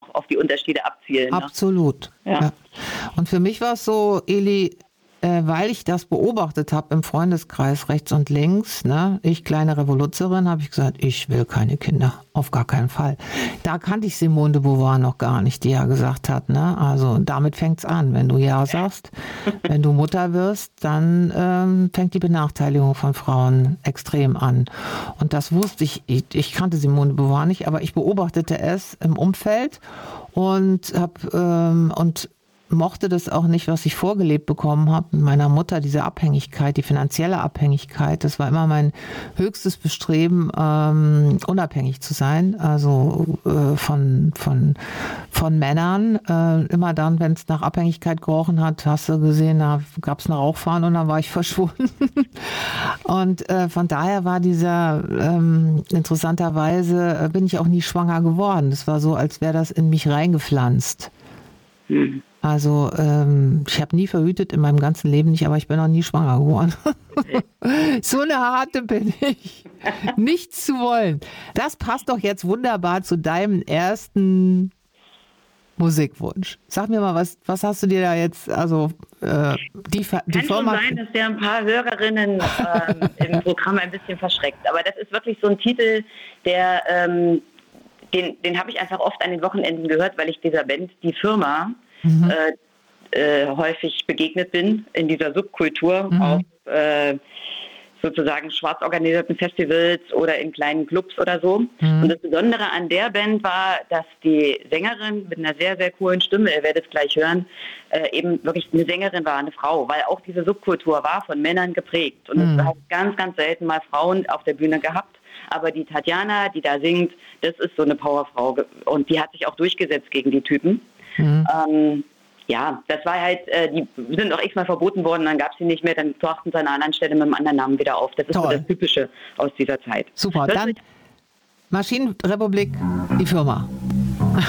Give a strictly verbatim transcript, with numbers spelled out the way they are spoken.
auch auf die Unterschiede abzielen. Ne? Absolut. Ja. Ja. Und für mich war es so, Eli, äh, weil ich das beobachtet habe im Freundeskreis rechts und links, ne, ich kleine Revoluzerin, habe ich gesagt, ich will keine Kinder, auf gar keinen Fall. Da kannte ich Simone de Beauvoir noch gar nicht, die ja gesagt hat, ne, also damit fängt's an, wenn du Ja sagst, wenn du Mutter wirst, dann ähm, fängt die Benachteiligung von Frauen extrem an. Und das wusste ich, ich, ich kannte Simone de Beauvoir nicht, aber ich beobachtete es im Umfeld und habe ähm, und mochte das auch nicht, was ich vorgelebt bekommen habe mit meiner Mutter, diese Abhängigkeit, die finanzielle Abhängigkeit. Das war immer mein höchstes Bestreben, ähm, unabhängig zu sein, also äh, von, von, von Männern. Äh, immer dann, wenn es nach Abhängigkeit gerochen hat, hast du gesehen, da gab es eine Rauchfahne und dann war ich verschwunden. Und äh, von daher war dieser, ähm, interessanterweise äh, bin ich auch nie schwanger geworden. Das war so, als wäre das in mich reingepflanzt. Hm. Also ähm, ich habe nie verhütet in meinem ganzen Leben nicht, aber ich bin noch nie schwanger geworden. So eine harte bin ich. Nichts zu wollen. Das passt doch jetzt wunderbar zu deinem ersten Musikwunsch. Sag mir mal, was, was hast du dir da jetzt, also äh, die, die Kann Firma... schon sein, dass der ein paar Hörerinnen ähm, im Programm ein bisschen verschreckt. Aber das ist wirklich so ein Titel, der, ähm, den, den habe ich einfach oft an den Wochenenden gehört, weil ich dieser Band, die Firma, Mhm. Äh, äh, häufig begegnet bin in dieser Subkultur, mhm. auf äh, sozusagen schwarz organisierten Festivals oder in kleinen Clubs oder so. Mhm. Und das Besondere an der Band war, dass die Sängerin mit einer sehr, sehr coolen Stimme, ihr werdet es gleich hören, äh, eben wirklich eine Sängerin war, eine Frau, weil auch diese Subkultur war von Männern geprägt. Und mhm. es hat ganz, ganz selten mal Frauen auf der Bühne gehabt. Aber die Tatjana, die da singt, das ist so eine Powerfrau. Und die hat sich auch durchgesetzt gegen die Typen. Mhm. Ähm, ja, das war halt, äh, die sind auch x-mal verboten worden, dann gab es sie nicht mehr, dann tauchten sie an einer anderen Stelle mit einem anderen Namen wieder auf. Das ist Toll. So das Typische aus dieser Zeit. Super, das dann Maschinenrepublik, die Firma.